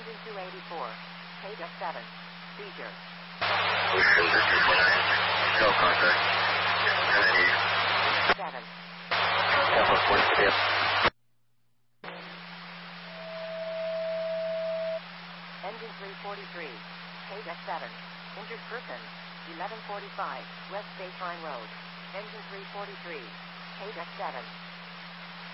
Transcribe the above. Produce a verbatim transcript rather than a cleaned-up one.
Engine two eighty-four. K D seven. Seizure. No contact. seven. Alpha forty-three. Engine three forty-three. K D seven. Injured person. eleven forty-five. West Baseline Road. Engine three forty-three. K D seven.